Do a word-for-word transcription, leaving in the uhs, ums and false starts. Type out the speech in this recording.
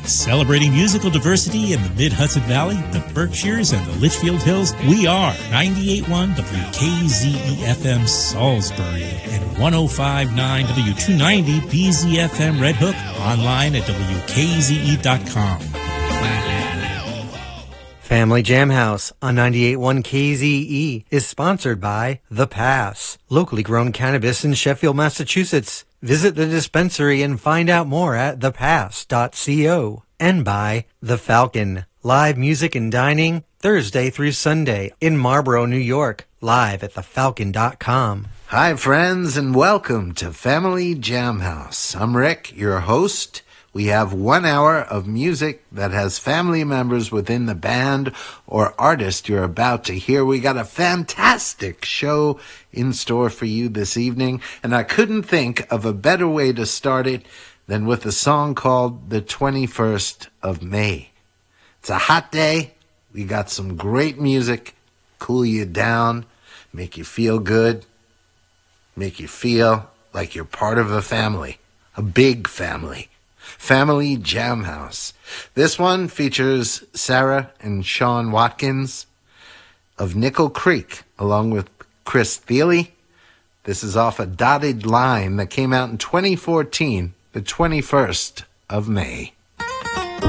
Celebrating musical diversity in the Mid-Hudson Valley, the Berkshires, and the Litchfield Hills, we are ninety-eight point one W K Z E F M Salisbury and one oh five point nine W two ninety B Z F M Red Hook, online at W K Z E dot com. Family Jam House on ninety-eight point one K Z E is sponsored by The Pass, locally grown cannabis in Sheffield, Massachusetts. Visit the dispensary and find out more at the pass dot co. And by The Falcon, live music and dining Thursday through Sunday in Marlborough, New York, live at the falcon dot com. Hi, friends, and welcome to Family Jam House. I'm Rick, your host. We have one hour of music that has family members within the band or artist you're about to hear. We got a fantastic show in store for you this evening, and I couldn't think of a better way to start it than with a song called The twenty-first of May. It's a hot day. We got some great music, cool you down, make you feel good, make you feel like you're part of a family, a big family. Family Jam House. This one features Sarah and Sean Watkins of Nickel Creek, along with Chris Thiele. This is off a Dotted Line that came out in twenty fourteen, the twenty-first of May.